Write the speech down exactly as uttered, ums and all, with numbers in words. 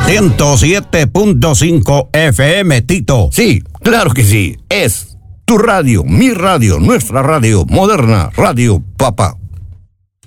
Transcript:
ciento siete punto cinco F M, Tito. Sí, claro que sí. Es tu radio, mi radio, nuestra radio, moderna, Radio Papá.